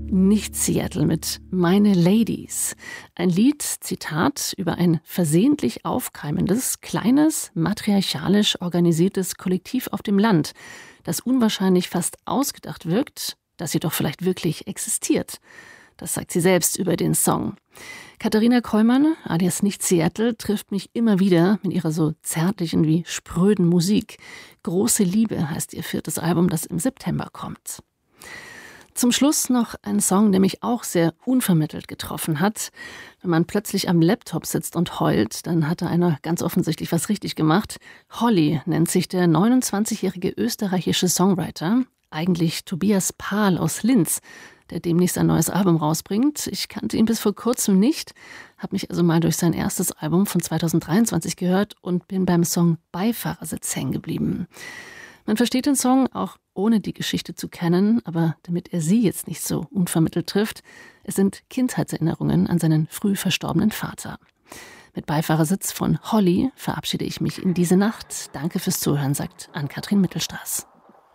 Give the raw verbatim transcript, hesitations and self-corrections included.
Nicht Seattle mit Meine Ladies. Ein Lied, Zitat, über ein versehentlich aufkeimendes, kleines, matriarchalisch organisiertes Kollektiv auf dem Land, das unwahrscheinlich fast ausgedacht wirkt, das jedoch vielleicht wirklich existiert. Das sagt sie selbst über den Song. Katharina Kollmann, alias Nicht Seattle, trifft mich immer wieder mit ihrer so zärtlichen wie spröden Musik. Große Liebe heißt ihr viertes Album, das im September kommt. Zum Schluss noch ein Song, der mich auch sehr unvermittelt getroffen hat. Wenn man plötzlich am Laptop sitzt und heult, dann hat da einer ganz offensichtlich was richtig gemacht. Holly nennt sich der neunundzwanzigjährige österreichische Songwriter, eigentlich Tobias Pahl aus Linz, der demnächst ein neues Album rausbringt. Ich kannte ihn bis vor kurzem nicht, habe mich also mal durch sein erstes Album von zweitausenddreiundzwanzig gehört und bin beim Song Beifahrersitz hängen geblieben. Man versteht den Song auch ohne die Geschichte zu kennen, aber damit er sie jetzt nicht so unvermittelt trifft, es sind Kindheitserinnerungen an seinen früh verstorbenen Vater. Mit Beifahrersitz von Holly verabschiede ich mich in diese Nacht. Danke fürs Zuhören, sagt Ann-Kathrin Mittelstraß.